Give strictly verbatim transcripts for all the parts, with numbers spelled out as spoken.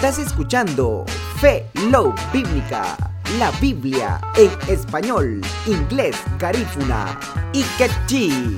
Estás escuchando Fe Love Bíblica, la Biblia en español, inglés, garífuna y quechí.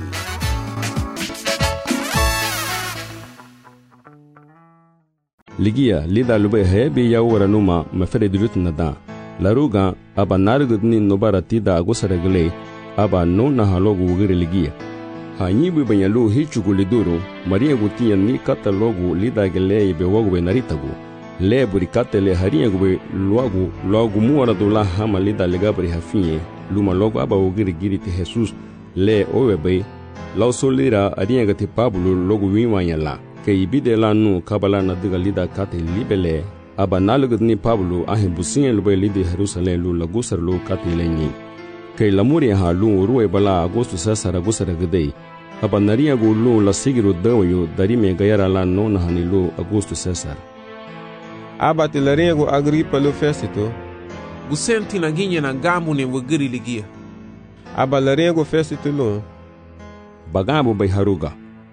Ligia lida lube he bi ya wara numa mafere dirut nada laruga aba narugni nobara tida agusaragle aba no na halogu wugire ligia hanyi bi banyalu hichugu liduru maria gutiya ni katalogu lida gele be wogwe naritagu le buri katele hariya gube luagu luagu muara dola hama lida legabri hafiye luma logu aba wugire giriti Jesus le owebe law solira ariya gati Pablo logu winwanyala ke ibide lanu kabala na diga lida kate libele aba nalugud ni Pablo ahe busin lube lidi Jerusalem lu lagusar lu kate lenyi ke lamuri ha lu ruwe bala agosto sasara gusara gdei aba nariya gu lu la sigiru dawayo dari me gayara la nona hani lu agosto sasar aba tilariya gu Agripa lu Fesito gusenti na ginye na gamu ne wugiri ligia aba lariya gu Fesito lu bagabu bay haruga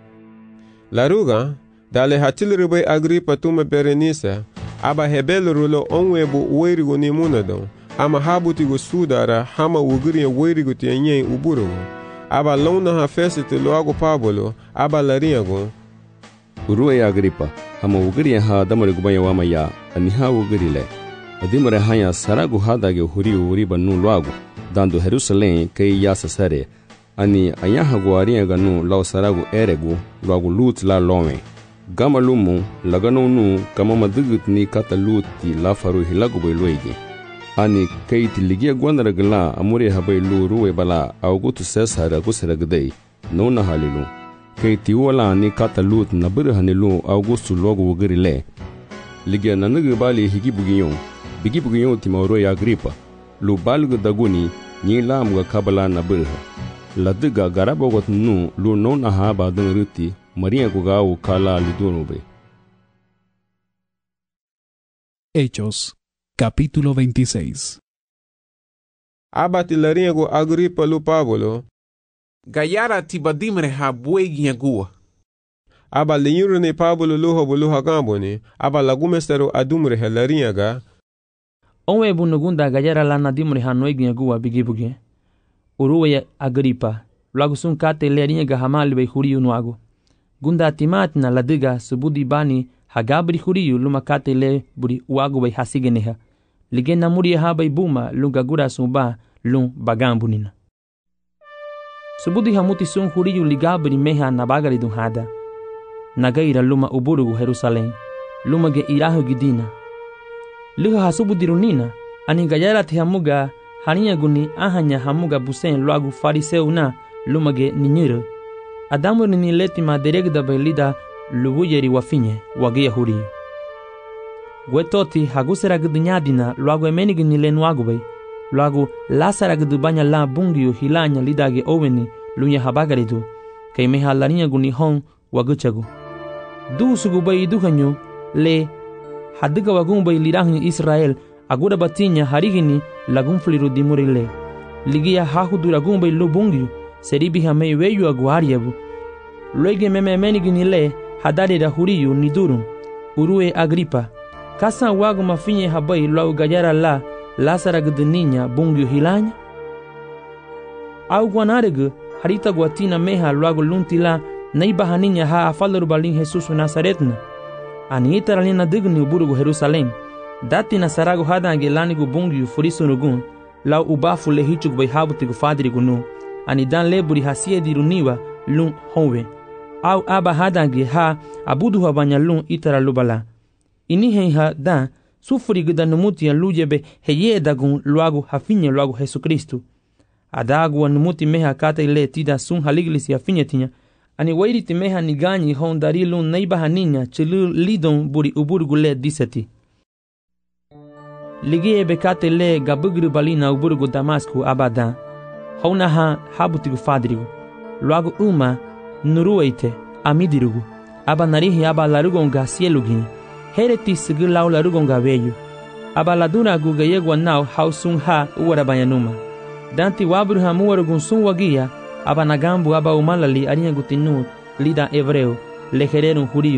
laruga dale hatilru bay Agripa tuma Berenice aba hebelru lo onwebu werigo ni munado ama habutigo sudara hama wugiri werigo tienye uburu aba lona ha Fesito lo ago Pablo aba lariago uruwe Agripa hama wugiri ha damare gubanya wama ya aniha wugiri le adimare hanya saragu hadage huri uri banu loago dando Jerusalem kay ya sasare ani ayaha guaria ganu law saragu eregu loagu lut la lome gama lumu lagano nu kama madugut ni kata luti la faru hilagu bay loigi ani kayti ligia gwandara gala amure habay lu ruwe bala augutu sesara gusara gdei nona halilu kayti wala ni kata lut nabir hanilu augustu logu wugiri le ligia nanugu bali higi bugiyon bigi bugiyon timawro ya Agripa lu balgu daguni ni lamuga kabala nabir ladiga garabogot nu lu nona haba dun ruti Maria Gugau Kala Lidunube. Hechos, capítulo veintiséis. Abati lariego Agripa lu Pablo. Gayara tibadimre ha buegi yagua. Aba liyurune Pablo luho buluha gamboni. Aba lagumestero adumre he lariega. Onwe bunugunda gayara lana dimre ha noegi yagua bigibuge. Uruwe Agripa. Lagu sun kate lariega hamali be huriu nuago. Gunda timatna ladiga subudi bani hagabri huriyu lumakate le buri uago bay hasigeneha ligena muri ha bay buma lunga gura sumba lun bagambunina subudi hamuti sun huriyu ligabri meha nabagari dun hada nagaira luma uburugu Jerusalem luma ge irahu gidina luha hasubudi runina ani gayara te hamuga hania guni ahanya hamuga busen luagu fariseuna luma ge ninyiro Adamu ni leti maderegda bailida lubuyeri wafinye wage huri. Gwetoti hagusera gdnyadina luago emenigi ni lenuago bay. Luago lasara gdbanya la bungiu hilanya lidage oweni lunya habagaridu. Kay meha larinya guni hon waguchagu. Du sugu bay duhanyo le hadiga wagun bay lirahin Israel agura batinya harigini lagun fliru dimurile. Ligia hahudu lagun bay lubungiu. Seribi hame weyu aguariabu. Luege meme menigi le hadari da huriyu nidurum. Urue Agripa. Kasa wagu mafinye habai lau gajara la lasara gdninya bungiu hilanya. Au guanaregu harita guatina meha luagu luntila naiba haninya ha afalur balin Jesus Nazaretna. Ani itaralina digni uburugu Jerusalem. Dati nasaragu hadange lanigu bungiu furisunugun. Lau ubafu le hichuk bay habutigu fadrigu nu. Ani dan leburi hasie diruniwa lun honwe au aba hadange ha abudu habanya lun itara lubala ini hen ha dan sufuri gudanumuti ya lujebe heye dagun luagu hafinye luagu Jesu Kristu adagu anumuti meha kata ile tida sun haliglisi hafinye tinya ani wairiti meha niganyi hon dari lun naiba haninya chilu lidon buri uburgu le diseti ligie bekate le gabugru balina uburgu Damasku abadan Hauna ha habutigu fadrigu. Luago uma nurueite amidirugu. Aba narihi aba larugonga sielugin. Hereti sigi lau larugonga veyu. Aba laduna guga yegwa nau hausun ha uwarabanyanuma. Danti wabru ha muwarugun sun wagia. Aba nagambu aba umalali arinha gutinu lida evreu. Lehererun huriu.